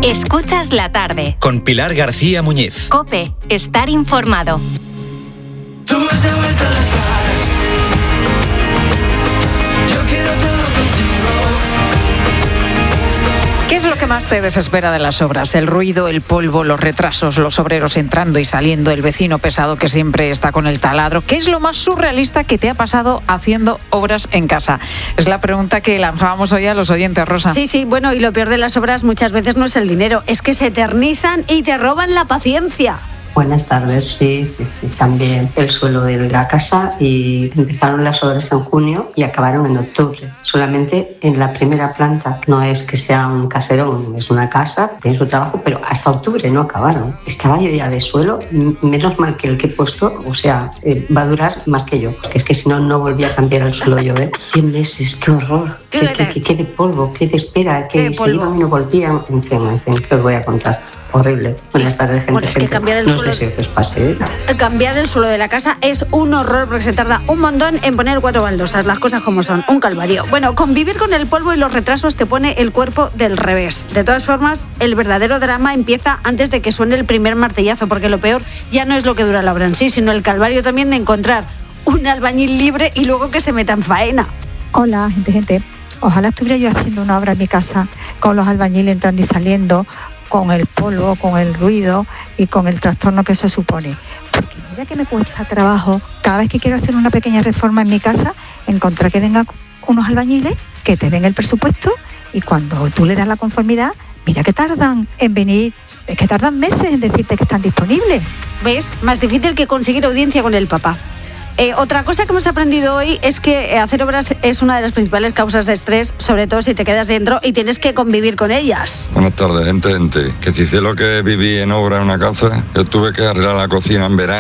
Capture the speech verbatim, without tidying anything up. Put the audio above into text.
Escuchas la tarde. Con Pilar García Muñiz. COPE. Estar informado. Tú me has devuelto las caras. Yo quiero todo contigo. ¿Qué es lo que más te desespera de las obras? El ruido, el polvo, los retrasos, los obreros entrando y saliendo, el vecino pesado que siempre está con el taladro. ¿Qué es lo más surrealista que te ha pasado haciendo obras en casa? Es la pregunta que lanzábamos hoy a los oyentes, Rosa. Sí, sí, bueno, y lo peor de las obras muchas veces no es el dinero, es que se eternizan y te roban la paciencia. Buenas tardes, sí, sí, sí, también el suelo de la casa y empezaron las obras en junio y acabaron en octubre, solamente en la primera planta. No es que sea un caserón, es una casa, tiene su trabajo, pero hasta octubre no acabaron. Estaba yo ya de suelo, menos mal que el que he puesto, o sea, eh, va a durar más que yo, porque es que si no, no volví a cambiar el suelo yo, ¿eh? Cien meses, qué horror, qué, qué, qué, qué de polvo, qué de espera, que se iban y no volvían, en fin, en fin, ¿qué os voy a contar? Horrible. Buenas tardes, gente. Bueno, es que gente. cambiar el no suelo... os deseo que os pase, ¿eh? Cambiar el suelo de la casa es un horror porque se tarda un montón en poner cuatro baldosas, las cosas como son, un calvario. Bueno, convivir con el polvo y los retrasos te pone el cuerpo del revés. De todas formas, el verdadero drama empieza antes de que suene el primer martillazo, porque lo peor ya no es lo que dura la obra en sí, sino el calvario también de encontrar un albañil libre y luego que se meta en faena. Hola, gente, gente. Ojalá estuviera yo haciendo una obra en mi casa con los albañiles entrando y saliendo, con el polvo, con el ruido y con el trastorno que eso supone. Porque mira que me cuesta trabajo, cada vez que quiero hacer una pequeña reforma en mi casa, encontrar que vengan unos albañiles que te den el presupuesto y cuando tú le das la conformidad, mira que tardan en venir, es que tardan meses en decirte que están disponibles. ¿Ves? Más difícil que conseguir audiencia con el papá. Eh, otra cosa que hemos aprendido hoy es que hacer obras es una de las principales causas de estrés, sobre todo si te quedas dentro y tienes que convivir con ellas. Buenas tardes, gente, gente. Que si sé lo que viví en obra en una casa, yo tuve que arreglar la cocina en verano.